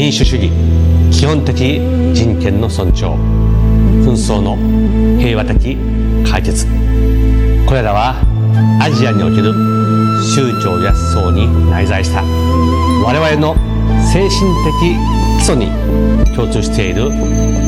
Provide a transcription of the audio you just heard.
民主主義、基本的人権の尊重、紛争の平和的解決、これらはアジアにおける宗教や思想に内在した我々の精神的基礎に共通している